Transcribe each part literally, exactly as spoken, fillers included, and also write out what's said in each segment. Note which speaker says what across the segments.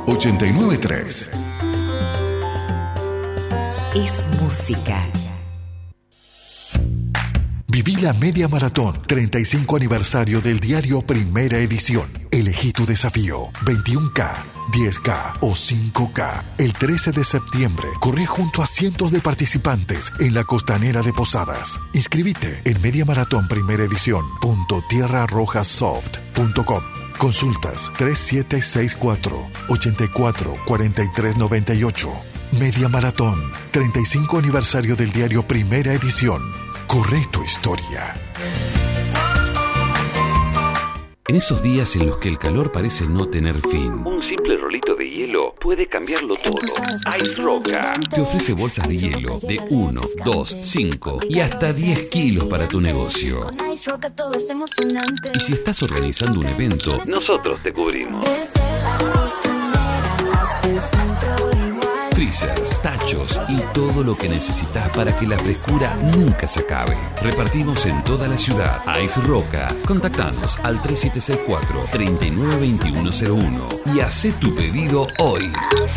Speaker 1: ochenta y nueve punto tres.
Speaker 2: Es música.
Speaker 1: Viví la media maratón, treinta y cinco aniversario del diario Primera Edición. Elegí tu desafío, veintiuno K, diez K o cinco K. El trece de septiembre, corre junto a cientos de participantes en la costanera de Posadas. Inscribite en mediamaratón primera edición punto tierra roja soft punto com. Consultas tres siete seis cuatro, ocho cuatro, cuatro tres nueve ocho. Media Maratón, treinta y cinco aniversario del diario Primera Edición. Corre tu historia.
Speaker 3: En esos días en los que el calor parece no tener fin, un simple rolito de hielo puede cambiarlo todo. Ice Roca te ofrece bolsas de hielo de uno, dos, cinco y hasta diez kilos para tu negocio. Y si estás organizando un evento, nosotros te cubrimos. Freezers, tachos y todo lo que necesitas para que la frescura nunca se acabe. Repartimos en toda la ciudad. Ice Roca. Contactanos al tres siete seis cuatro, tres nueve dos uno cero uno y haz tu pedido hoy.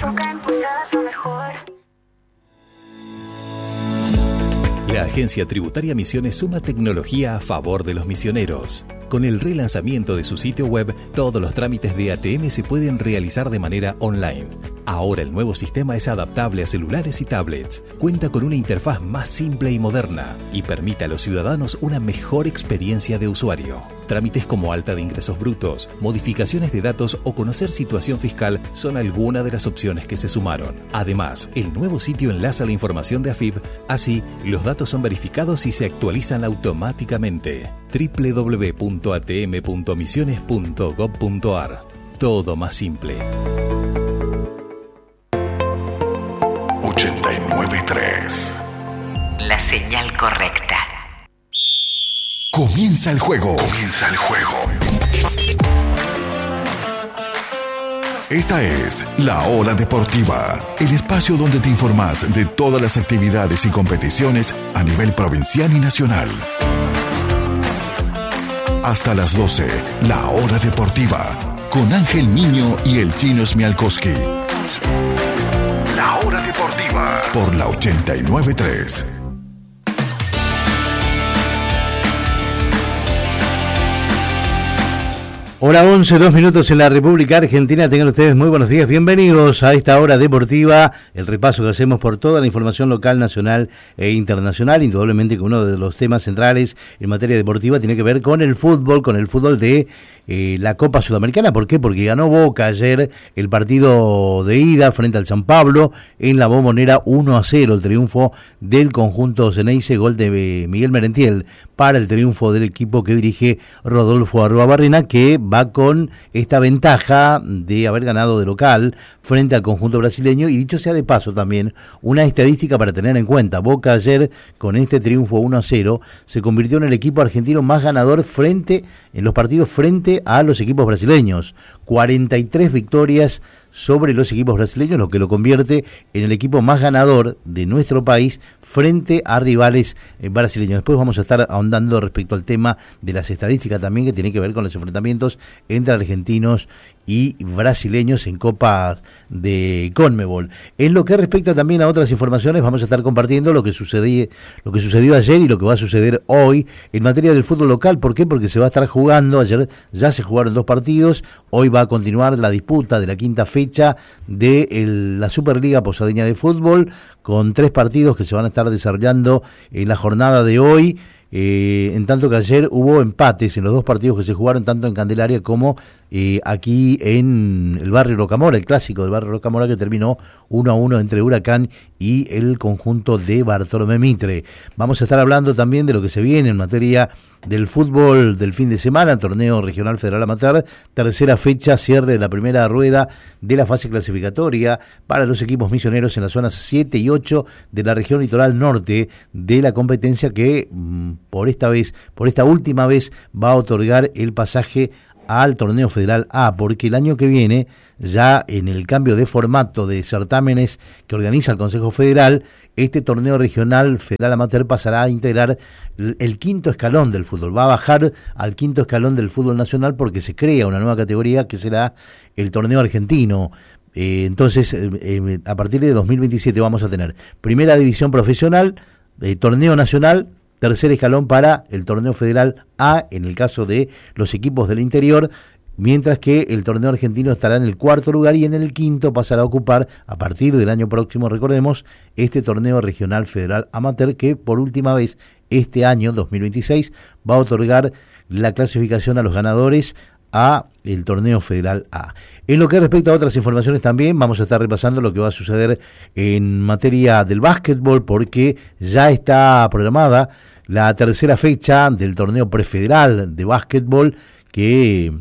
Speaker 4: La Agencia Tributaria Misiones suma tecnología a favor de los misioneros. Con el relanzamiento de su sitio web, todos los trámites de A T M se pueden realizar de manera online. Ahora el nuevo sistema es adaptable a celulares y tablets, cuenta con una interfaz más simple y moderna y permite a los ciudadanos una mejor experiencia de usuario. Trámites como alta de ingresos brutos, modificaciones de datos o conocer situación fiscal son algunas de las opciones que se sumaron. Además, el nuevo sitio enlaza la información de A F I B, así los datos son verificados y se actualizan automáticamente. doble u doble u doble u punto a t m punto misiones punto gob punto a r. Todo más simple.
Speaker 1: ochenta y nueve punto tres.
Speaker 2: La señal correcta.
Speaker 1: Comienza el juego. Comienza el juego. Esta es La Hora Deportiva, el espacio donde te informás de todas las actividades y competiciones a nivel provincial y nacional. Hasta las doce, La Hora Deportiva, con Ángel Niño y el Chino Smialkowski. La Hora Deportiva, por la ochenta y nueve punto tres.
Speaker 5: Hora once, dos minutos en la República Argentina. Tengan ustedes muy buenos días. Bienvenidos a esta hora deportiva. El repaso que hacemos por toda la información local, nacional e internacional. Indudablemente que uno de los temas centrales en materia deportiva tiene que ver con el fútbol, con el fútbol de eh, la Copa Sudamericana. ¿Por qué? Porque ganó Boca ayer el partido de ida frente al San Pablo en la Bombonera uno a cero. El triunfo del conjunto Ceneice, gol de Miguel Merentiel para el triunfo del equipo que dirige Rodolfo Arruabarrena, que va con esta ventaja de haber ganado de local frente al conjunto brasileño. Y dicho sea de paso también, una estadística para tener en cuenta: Boca ayer con este triunfo uno a cero se convirtió en el equipo argentino más ganador frente en los partidos frente a los equipos brasileños. cuarenta y tres victorias sobre los equipos brasileños, lo que lo convierte en el equipo más ganador de nuestro país frente a rivales eh, brasileños. Después vamos a estar ahondando respecto al tema de las estadísticas también, que tiene que ver con los enfrentamientos entre argentinos y brasileños en Copas de Conmebol. En lo que respecta también a otras informaciones, vamos a estar compartiendo lo que sucedió, lo que sucedió ayer y lo que va a suceder hoy en materia del fútbol local. ¿Por qué? Porque se va a estar jugando. Ayer ya se jugaron dos partidos, hoy va a continuar la disputa de la quinta fecha de el, la Superliga Posadeña de Fútbol, con tres partidos que se van a estar desarrollando en la jornada de hoy. Eh, en tanto que ayer hubo empates en los dos partidos que se jugaron, tanto en Candelaria como eh, aquí en el barrio Rocamora, el clásico del barrio Rocamora, que terminó uno a uno entre Huracán y el conjunto de Bartolomé Mitre. Vamos a estar hablando también de lo que se viene en materia del fútbol del fin de semana, torneo regional federal amateur, tercera fecha, cierre de la primera rueda de la fase clasificatoria para los equipos misioneros en las zonas siete y ocho de la región litoral norte de la competencia, que mmm, por esta vez, por esta última vez, va a otorgar el pasaje al torneo federal A, porque el año que viene, ya en el cambio de formato de certámenes que organiza el Consejo Federal, este torneo regional federal amateur pasará a integrar el, el quinto escalón del fútbol, va a bajar al quinto escalón del fútbol nacional, porque se crea una nueva categoría que será el torneo argentino. Eh, entonces, eh, eh, a partir de dos mil veintisiete vamos a tener primera división profesional, eh, torneo nacional, tercer escalón para el torneo federal A, en el caso de los equipos del interior, mientras que el torneo argentino estará en el cuarto lugar y en el quinto pasará a ocupar, a partir del año próximo, recordemos, este torneo regional federal amateur que por última vez este año, dos mil veintiséis, va a otorgar la clasificación a los ganadores a el torneo federal A. En lo que respecta a otras informaciones también, vamos a estar repasando lo que va a suceder en materia del básquetbol, porque ya está programada la tercera fecha del torneo prefederal de básquetbol que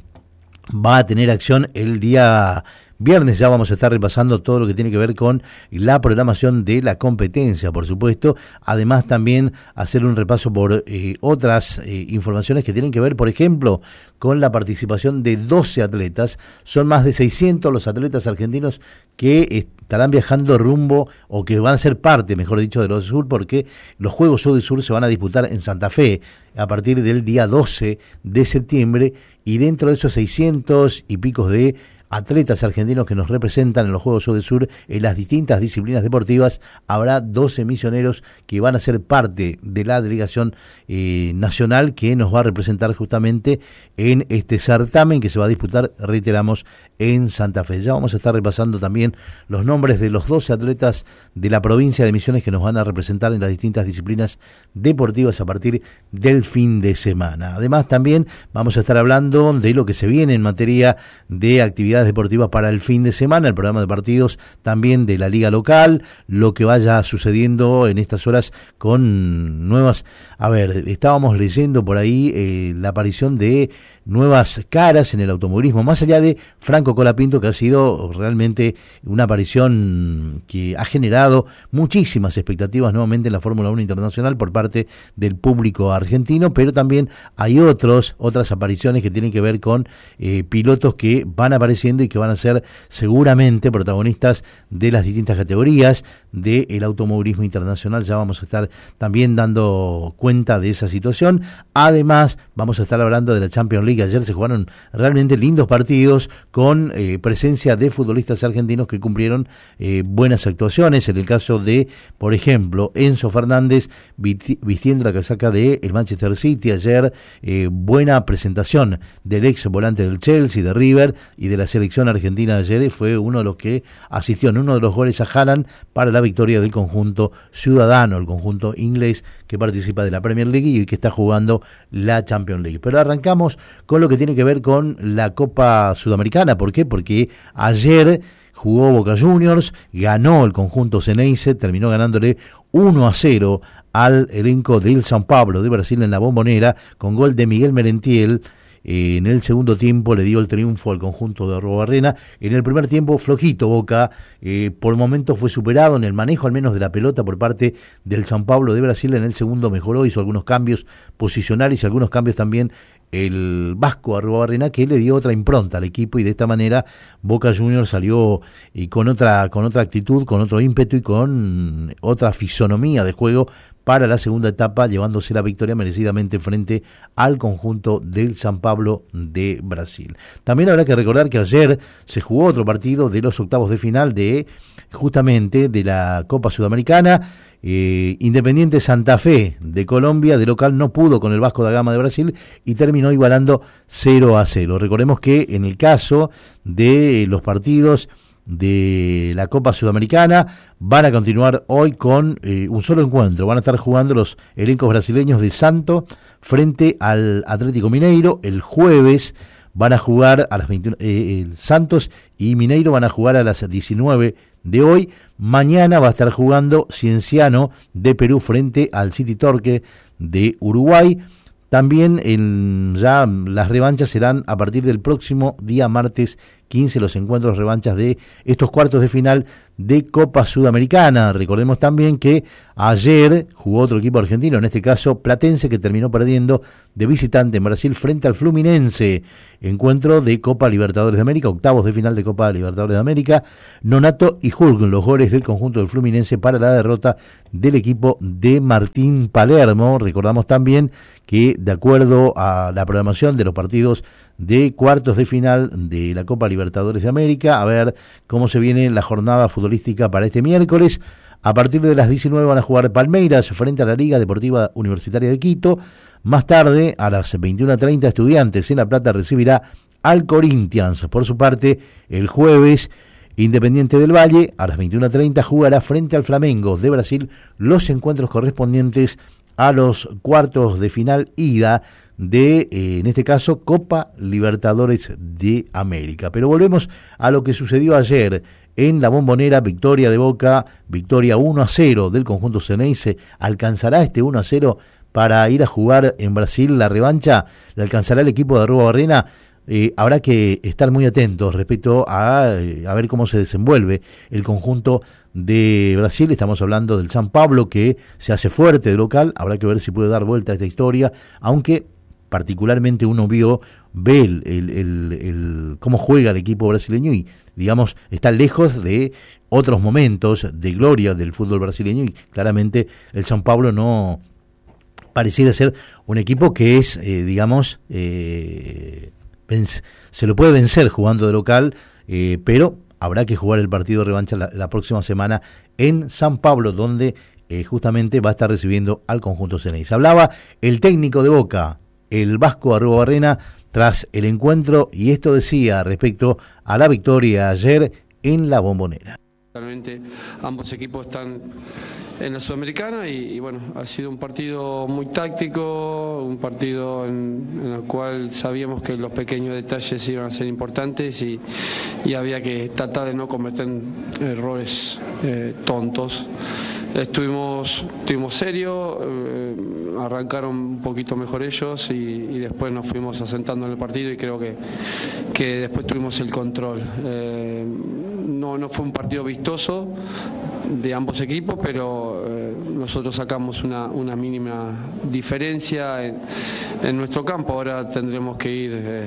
Speaker 5: va a tener acción el día viernes. Ya vamos a estar repasando todo lo que tiene que ver con la programación de la competencia, por supuesto. Además, también hacer un repaso por eh, otras eh, informaciones que tienen que ver, por ejemplo, con la participación de doce atletas. Son más de seiscientos los atletas argentinos que estarán viajando rumbo, o que van a ser parte, mejor dicho, de los Sur, porque los Juegos Sur se van a disputar en Santa Fe a partir del día doce de septiembre, y dentro de esos seiscientos y picos de atletas argentinos que nos representan en los Juegos Sur en las distintas disciplinas deportivas, habrá doce misioneros que van a ser parte de la delegación eh, nacional que nos va a representar justamente en este certamen que se va a disputar, reiteramos, en Santa Fe. Ya vamos a estar repasando también los nombres de los doce atletas de la provincia de Misiones que nos van a representar en las distintas disciplinas deportivas a partir del fin de semana. Además, también vamos a estar hablando de lo que se viene en materia de actividades deportivas para el fin de semana, el programa de partidos también de la liga local, lo que vaya sucediendo en estas horas con nuevas... A ver, estábamos leyendo por ahí eh, la aparición de nuevas caras en el automovilismo, más allá de Franco Colapinto, que ha sido realmente una aparición que ha generado muchísimas expectativas nuevamente en la Fórmula uno Internacional por parte del público argentino, pero también hay otros otras apariciones que tienen que ver con eh, pilotos que van apareciendo y que van a ser seguramente protagonistas de las distintas categorías del automovilismo internacional. Ya vamos a estar también dando cuenta de esa situación. Además, vamos a estar hablando de la Champions League. Ayer se jugaron realmente lindos partidos con eh, presencia de futbolistas argentinos que cumplieron eh, buenas actuaciones. En el caso de, por ejemplo, Enzo Fernández vistiendo la casaca de el Manchester City ayer, eh, buena presentación del ex volante del Chelsea, de River y de la selección argentina de ayer. Fue uno de los que asistió en uno de los goles a Haaland para la victoria del conjunto ciudadano, el conjunto inglés que participa de la Premier League y que está jugando la Champions League. Pero arrancamos con lo que tiene que ver con la Copa Sudamericana. ¿Por qué? Porque ayer jugó Boca Juniors, ganó el conjunto Ceneice, terminó ganándole uno a cero al elenco del São Paulo de Brasil en la Bombonera, con gol de Miguel Merentiel. Eh, en el segundo tiempo le dio el triunfo al conjunto de Arruabarrena. En el primer tiempo flojito Boca, eh, por momentos fue superado en el manejo al menos de la pelota por parte del São Paulo de Brasil. En el segundo mejoró, hizo algunos cambios posicionales y algunos cambios también el vasco Arruabarrena, que le dio otra impronta al equipo, y de esta manera Boca Juniors salió y con otra con otra actitud, con otro ímpetu y con otra fisonomía de juego para la segunda etapa, llevándose la victoria merecidamente frente al conjunto del São Paulo de Brasil. También habrá que recordar que ayer se jugó otro partido de los octavos de final de justamente de la Copa Sudamericana. Eh, Independiente Santa Fe de Colombia, de local, no pudo con el Vasco da Gama de Brasil y terminó igualando cero a cero. Recordemos que en el caso de los partidos de la Copa Sudamericana van a continuar hoy con eh, un solo encuentro. Van a estar jugando los elencos brasileños de Santo frente al Atlético Mineiro. El jueves van a jugar a las veintiuna, eh, Santos y Mineiro van a jugar a las diecinueve de hoy. Mañana va a estar jugando Cienciano de Perú frente al City Torque de Uruguay. También en, ya las revanchas serán a partir del próximo día martes quince, los encuentros revanchas de estos cuartos de final de Copa Sudamericana. Recordemos también que ayer jugó otro equipo argentino, en este caso Platense, que terminó perdiendo de visitante en Brasil frente al Fluminense. Encuentro de Copa Libertadores de América, octavos de final de Copa Libertadores de América. Nonato y Hulk, los goles del conjunto del Fluminense para la derrota del equipo de Martín Palermo. Recordamos también que de acuerdo a la programación de los partidos de cuartos de final de la Copa Libertadores de América. A ver cómo se viene la jornada futbolística para este miércoles. A partir de las diecinueve van a jugar Palmeiras frente a la Liga Deportiva Universitaria de Quito. Más tarde, a las veintiuna treinta, Estudiantes en La Plata recibirá al Corinthians. Por su parte, el jueves, Independiente del Valle, a las veintiuna treinta, jugará frente al Flamengo de Brasil los encuentros correspondientes a los cuartos de final ida de, eh, en este caso, Copa Libertadores de América. Pero volvemos a lo que sucedió ayer en la Bombonera. Victoria de Boca, victoria uno a cero del conjunto Ceneice. ¿Alcanzará este uno a cero para ir a jugar en Brasil la revancha? ¿Le alcanzará el equipo de Arruabarrena? Eh, habrá que estar muy atentos respecto a, eh, a ver cómo se desenvuelve el conjunto de Brasil. Estamos hablando del San Pablo, que se hace fuerte de local. Habrá que ver si puede dar vuelta a esta historia, aunque particularmente uno vio, ve el, el, el, el, cómo juega el equipo brasileño y, digamos, está lejos de otros momentos de gloria del fútbol brasileño, y claramente el San Pablo no pareciera ser un equipo que es, eh, digamos, eh, se lo puede vencer jugando de local, eh, pero habrá que jugar el partido de revancha la, la próxima semana en San Pablo, donde eh, justamente va a estar recibiendo al conjunto Ceneice. Hablaba el técnico de Boca, el Vasco Arruabarrena, tras el encuentro, y esto decía respecto a la victoria ayer en la Bombonera.
Speaker 6: Realmente ambos equipos están en la Sudamericana y, y bueno, ha sido un partido muy táctico, un partido en, en el cual sabíamos que los pequeños detalles iban a ser importantes y, y había que tratar de no cometer errores eh, tontos. Estuvimos, estuvimos serios, eh, arrancaron un poquito mejor ellos y, y después nos fuimos asentando en el partido y creo que, que después tuvimos el control. Eh, no, no fue un partido vistoso de ambos equipos, pero eh, nosotros sacamos una, una mínima diferencia en, en nuestro campo. Ahora tendremos que ir eh,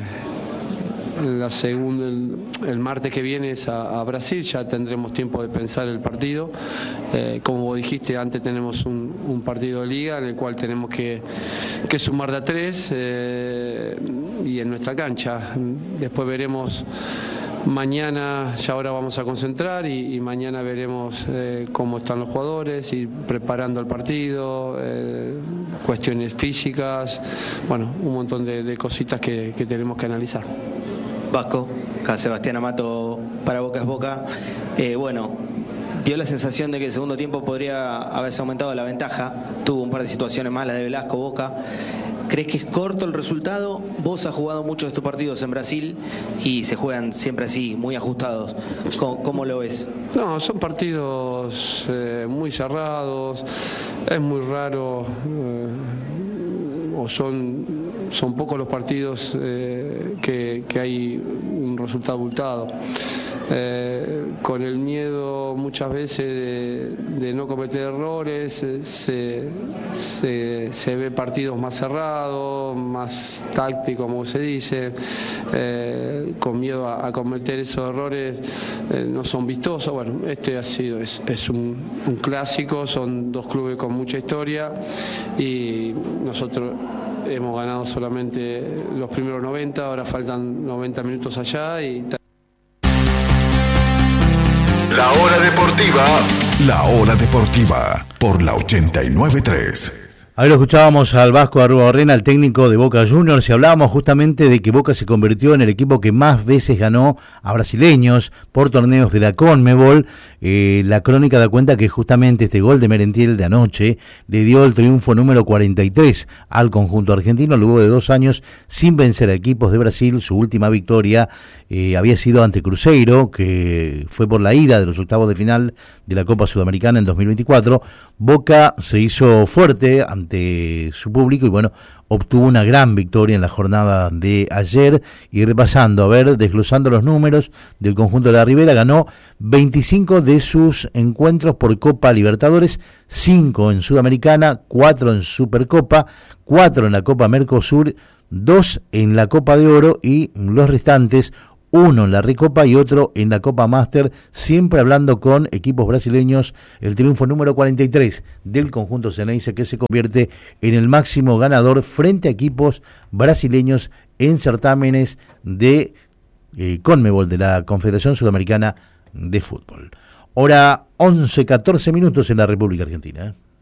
Speaker 6: la segunda, el, el martes que viene es a, a Brasil, ya tendremos tiempo de pensar el partido. Eh, como vos dijiste, antes tenemos un, un partido de liga en el cual tenemos que, que sumar de a tres eh, y en nuestra cancha. Después veremos. Mañana ya ahora vamos a concentrar y, y mañana veremos eh, cómo están los jugadores, ir preparando el partido, eh, cuestiones físicas, bueno, un montón de, de cositas que, que tenemos que analizar.
Speaker 7: Vasco, acá Sebastián Amato para Boca es Boca. Eh, bueno, dio la sensación de que el segundo tiempo podría haberse aumentado la ventaja, tuvo un par de situaciones malas de Velasco, Boca. ¿Crees que es corto el resultado? Vos has jugado muchos de estos partidos en Brasil y se juegan siempre así, muy ajustados. ¿Cómo, cómo lo ves?
Speaker 6: No, son partidos eh, muy cerrados, es muy raro, eh, o son, son pocos los partidos eh, que, que hay un resultado abultado. Eh, con el miedo muchas veces de, de no cometer errores, eh, se, se, se ve partidos más cerrados, más tácticos, como se dice, eh, con miedo a, a cometer esos errores, eh, no son vistosos. Bueno, este ha sido, es, es un, un clásico, son dos clubes con mucha historia y nosotros hemos ganado solamente los primeros noventa, ahora faltan noventa minutos allá y...
Speaker 1: La hora deportiva. La hora deportiva por la ochenta y nueve punto tres.
Speaker 5: Ahí lo escuchábamos al Vasco Arruabarrena, el técnico de Boca Juniors, y hablábamos justamente de que Boca se convirtió en el equipo que más veces ganó a brasileños por torneos de la Conmebol. Eh, la crónica da cuenta que justamente este gol de Merentiel de anoche le dio el triunfo número cuarenta y tres al conjunto argentino, luego de dos años sin vencer a equipos de Brasil. Su última victoria eh, había sido ante Cruzeiro, que fue por la ida de los octavos de final de la Copa Sudamericana en dos mil veinticuatro. Boca se hizo fuerte ante su público y bueno, obtuvo una gran victoria en la jornada de ayer. Y repasando, a ver, desglosando los números del conjunto de la Ribera, ganó veinticinco de sus encuentros por Copa Libertadores, cinco en Sudamericana, cuatro en Supercopa, cuatro en la Copa Mercosur, dos en la Copa de Oro y los restantes, uno en la Recopa y otro en la Copa Master, siempre hablando con equipos brasileños. El triunfo número cuarenta y tres del conjunto Ceneice, que se convierte en el máximo ganador frente a equipos brasileños en certámenes de eh, Conmebol, de la Confederación Sudamericana de Fútbol. Hora once, catorce minutos en la República Argentina.